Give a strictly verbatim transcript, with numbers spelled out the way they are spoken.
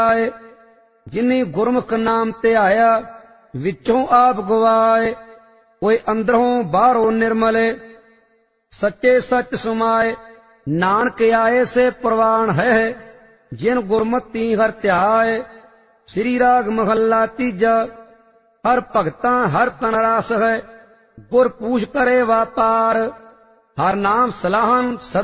ਆਏ। ਜਿਨੀ ਗੁਰਮੁਖ ਨਾਮ ਧਿਆਇਆ ਵਿਚੋਂ ਆਪ ਗਵਾਏ। ਕੋਈ ਅੰਦਰੋਂ ਬਾਹਰੋਂ ਨਿਰਮਲੇ ਸੱਚੇ ਸੱਚ ਸਮਾਏ। ਨਾਨਕ ਆਏ ਸੇ ਪ੍ਰਵਾਨ ਹੈ ਜਿਨ ਗੁਰਮਤਿ ਹਰ ਧਿਆਏ। ਸ੍ਰੀ ਰਾਗ ਮਹੱਲਾ ਤੀਜਾ। ਹਰ ਭਗਤਾਂ ਹਰ ਤਨ ਰਾਸ ਹੈ ਗੁਰ ਪੂਛ ਕਰੇ ਵਾਪਾਰ। ਹਰ ਨਾਮ ਸਲਾਹਨ